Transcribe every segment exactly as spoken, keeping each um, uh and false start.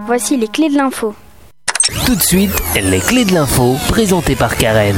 voici les clés de l'info. Tout de suite, les clés de l'info, présentées par Karen.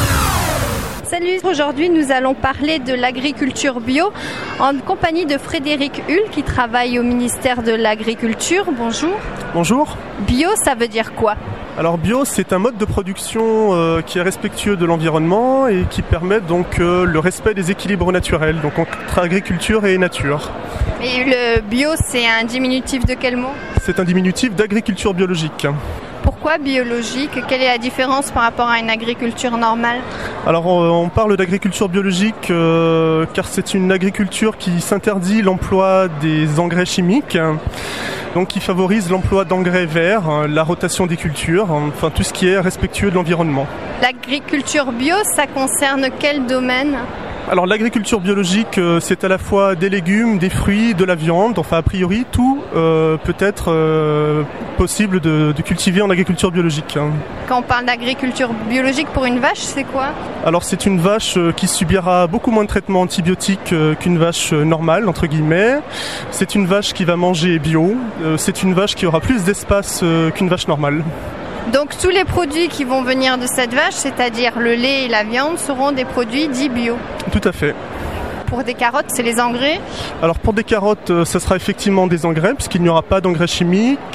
Salut, aujourd'hui nous allons parler de l'agriculture bio en compagnie de Frédéric Hull qui travaille au ministère de l'Agriculture. Bonjour. Bonjour. Bio, ça veut dire quoi ? Alors bio, c'est un mode de production euh, qui est respectueux de l'environnement et qui permet donc euh, le respect des équilibres naturels, donc entre agriculture et nature. Et le bio, c'est un diminutif de quel mot ? C'est un diminutif d'agriculture biologique. Pourquoi biologique ? Quelle est la différence par rapport à une agriculture normale ? Alors on parle d'agriculture biologique euh, car c'est une agriculture qui s'interdit l'emploi des engrais chimiques, donc qui favorise l'emploi d'engrais verts, la rotation des cultures, enfin tout ce qui est respectueux de l'environnement. L'agriculture bio, ça concerne quel domaine ? Alors l'agriculture biologique, euh, c'est à la fois des légumes, des fruits, de la viande, enfin a priori tout euh, peut être euh, possible de, de cultiver en agriculture biologique. Quand on parle d'agriculture biologique pour une vache, c'est quoi ? Alors c'est une vache euh, qui subira beaucoup moins de traitements antibiotiques euh, qu'une vache euh, normale, entre guillemets. C'est une vache qui va manger bio, euh, c'est une vache qui aura plus d'espace euh, qu'une vache normale. Donc tous les produits qui vont venir de cette vache, c'est-à-dire le lait et la viande, seront des produits dits bio. Tout à fait. Pour des carottes, c'est les engrais ? Alors pour des carottes, ça sera effectivement des engrais, puisqu'il n'y aura pas d'engrais chimiques.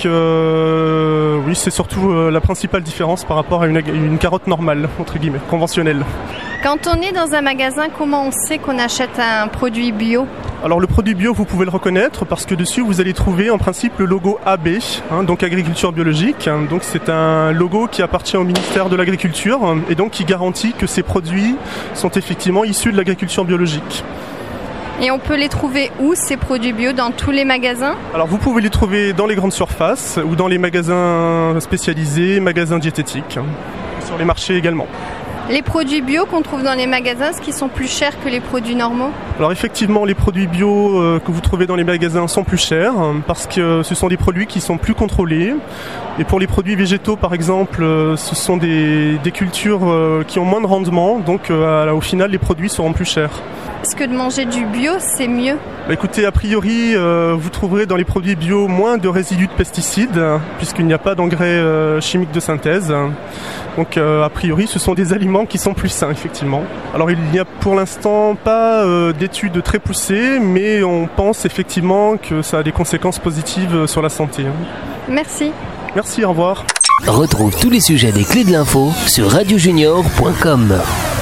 Euh, oui, c'est surtout euh, la principale différence par rapport à une, une carotte normale, entre guillemets, conventionnelle. Quand on est dans un magasin, comment on sait qu'on achète un produit bio ? Alors le produit bio, vous pouvez le reconnaître parce que dessus vous allez trouver en principe le logo A B, hein, donc agriculture biologique. Donc c'est un logo qui appartient au ministère de l'Agriculture et donc qui garantit que ces produits sont effectivement issus de l'agriculture biologique. Et on peut les trouver où, ces produits bio, dans tous les magasins ? Alors vous pouvez les trouver dans les grandes surfaces ou dans les magasins spécialisés, magasins diététiques, sur les marchés également. Les produits bio qu'on trouve dans les magasins, est-ce qu'ils sont plus chers que les produits normaux ? Alors effectivement, les produits bio euh, que vous trouvez dans les magasins sont plus chers parce que ce sont des produits qui sont plus contrôlés. Et pour les produits végétaux, par exemple, euh, ce sont des, des cultures euh, qui ont moins de rendement. Donc euh, au final, les produits seront plus chers. Est-ce que de manger du bio, c'est mieux ? Bah, écoutez, a priori, euh, vous trouverez dans les produits bio moins de résidus de pesticides puisqu'il n'y a pas d'engrais euh, chimiques de synthèse. Donc euh, a priori, ce sont des aliments qui sont plus sains, effectivement. Alors il n'y a pour l'instant pas euh, d'études très poussées, mais on pense effectivement que ça a des conséquences positives sur la santé. Merci. Merci, au revoir. Retrouve tous les sujets des clés de l'info sur radio junior point com.